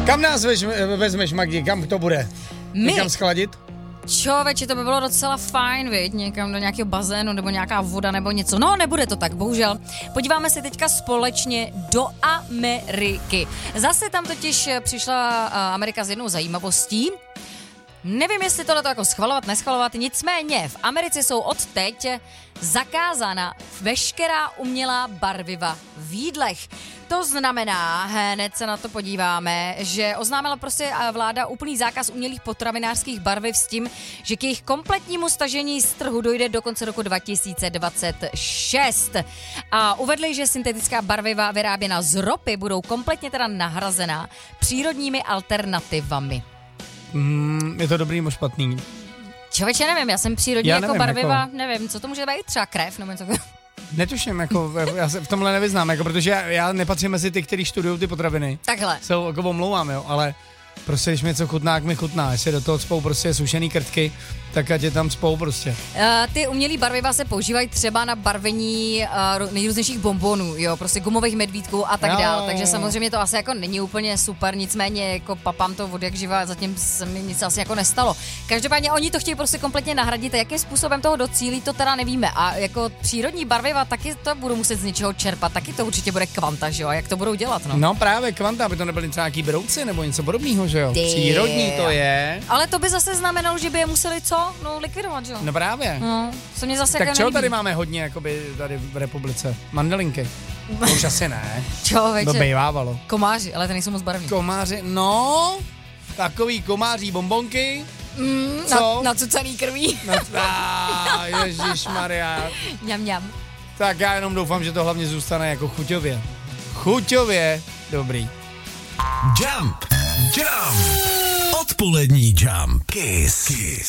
Kam nás vezmeš, Magdi? Kam to bude? Někam schladit? Čověče, to by bylo docela fajn, viď? Někam do nějakého bazénu nebo nějaká voda nebo něco. No, nebude to tak, bohužel. Podíváme se teďka společně do Ameriky. Zase tam totiž přišla Amerika s jednou zajímavostí. Nevím, jestli tohle to jako schvalovat, neschvalovat, nicméně v Americe jsou od teď zakázána veškerá umělá barviva v jídlech. To znamená, hned se na to podíváme, že oznámila prostě vláda úplný zákaz umělých potravinářských barviv s tím, že k jejich kompletnímu stažení z trhu dojde do konce roku 2026. A uvedli, že syntetická barviva vyráběná z ropy budou kompletně teda nahrazená přírodními alternativami. Je to dobrý nebo špatný? Člověče, nevím, já jsem přírodní jako barviva, nevím, co to může být, třeba krev nebo něco. Netuším, jako, já se v tomhle nevyznám, jako, protože já nepatřím mezi ty, kteří studují ty potraviny. Takhle. Jsou, jako omlouvám, jo, ale prostě, když mi něco chutná, jak mi chutná. Jestli do toho cpou prostě sušený krtky, tak ať je tam cpou prostě. Ty umělý barviva se používají třeba na barvení nejrůznějších bonbonů, jo, prostě gumových medvídků a tak dál. Takže samozřejmě to asi jako není úplně super, nicméně jako papám to od jak živa, zatím se mi nic asi jako nestalo. Každopádně oni to chtějí prostě kompletně nahradit a jakým způsobem toho docílí, to teda nevíme. A jako přírodní barviva taky to budou muset z něčeho čerpat, taky to určitě bude kvanta, že jo, a jak to budou dělat, no. No právě kvanta, aby to nebyly třeba nějaký brouci nebo něco podobného, že jo. Přírodní to je. Ale to by zase znamenalo, že by je museli co? No likvidovat, že jo. No právě. No, co mě zase tak jako čeho nelíbí. tady máme hodně, jakoby tady v republice? Mandelinky. Už asi ne. Člověče. To bejvávalo. Komáři, ale ty nejsou moc barevní. Komáři, no, takový komáří bonbonky. Co? Nacucaný krví. Ježišmarja. Mňam. Tak já jenom doufám, že to hlavně zůstane jako chuťově. Chuťově dobrý. Jump. Odpolední Jump. Kiss.